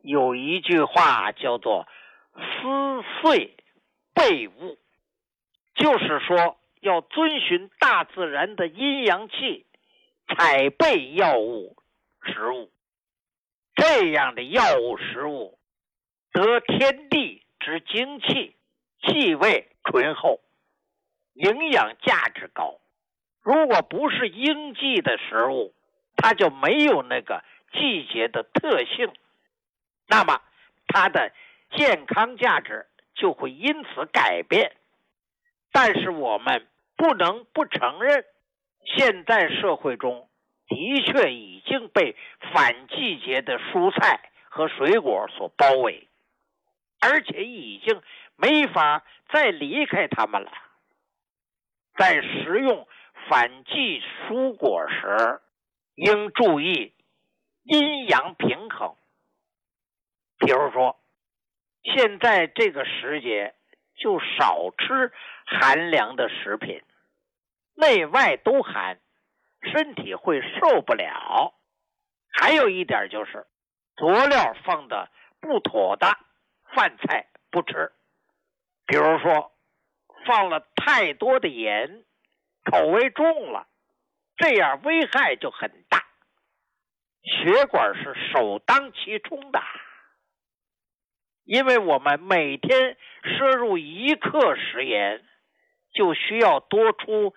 有一句话叫做思岁备物，就是说要遵循大自然的阴阳气，采备药物食物。这样的药物食物得天地之精气，气味醇厚，营养价值高。如果不是应季的食物，它就没有那个季节的特性，那么它的健康价值就会因此改变。但是我们不能不承认，现在社会中的确已经被反季节的蔬菜和水果所包围，而且已经没法再离开它们了。在食用反季蔬果时，应注意阴阳平衡。比如说，现在这个时节就少吃寒凉的食品，内外都寒，身体会受不了。还有一点就是，佐料放的不妥的饭菜不吃，比如说放了太多的盐，口味重了，这样危害就很大，血管是首当其冲的。因为我们每天摄入1克食盐，就需要多出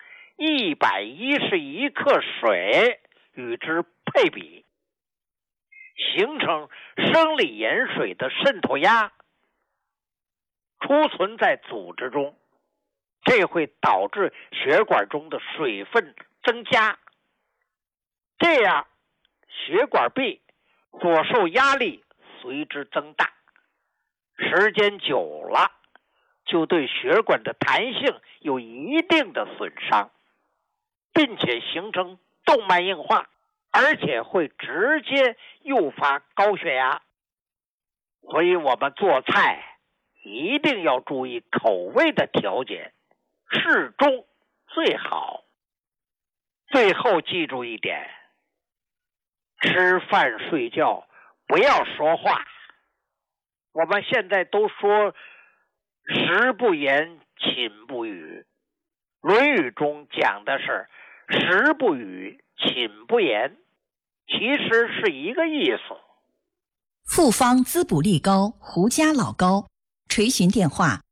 111克水与之配比，形成生理盐水的渗透压，储存在组织中，这会导致血管中的水分增加，这样血管壁所受压力随之增大，时间久了就对血管的弹性有一定的损伤，并且形成动脉硬化，而且会直接诱发高血压。所以我们做菜一定要注意口味的调节，适中最好。最后记住一点，吃饭睡觉不要说话。我们现在都说食不言，寝不语，论语中讲的是食不语，寝不言，其实是一个意思。 复方滋补力高胡家老膏，垂询电话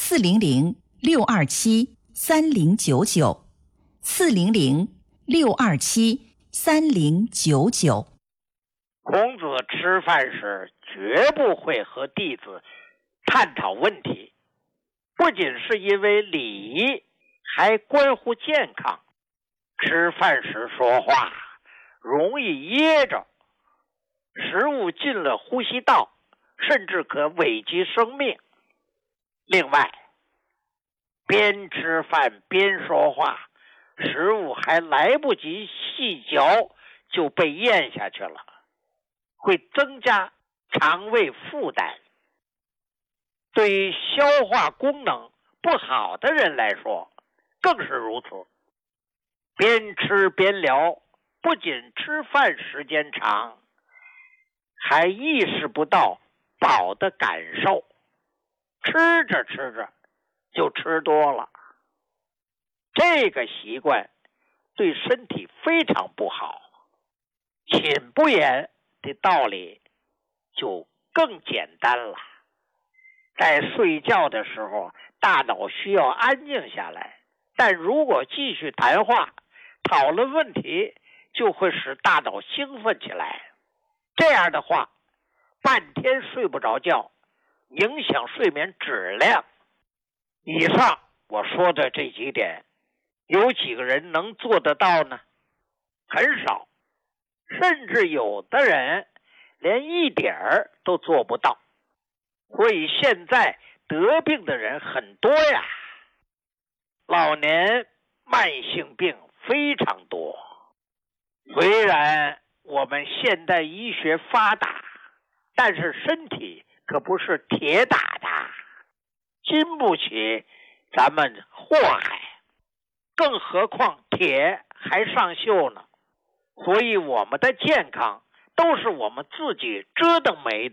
400-627-3099，400-627-3099。 孔子吃饭时绝不会和弟子探讨问题，不仅是因为礼仪，还关乎健康。吃饭时说话容易噎着，食物进了呼吸道，甚至可危及生命。另外，边吃饭边说话，食物还来不及细嚼就被咽下去了，会增加肠胃负担。对于消化功能不好的人来说更是如此。边吃边聊，不仅吃饭时间长，还意识不到饱的感受，吃着吃着就吃多了。这个习惯对身体非常不好。寝不言的道理就更简单了。在睡觉的时候，大脑需要安静下来，但如果继续谈话讨论问题，就会使大脑兴奋起来，这样的话半天睡不着觉，影响睡眠质量。以上我说的这几点，有几个人能做得到呢？很少，甚至有的人连一点儿都做不到。所以现在得病的人很多呀，老年慢性病非常多。虽然我们现代医学发达，但是身体可不是铁打的，经不起咱们祸害，更何况铁还上锈呢。所以我们的健康都是我们自己折腾没的。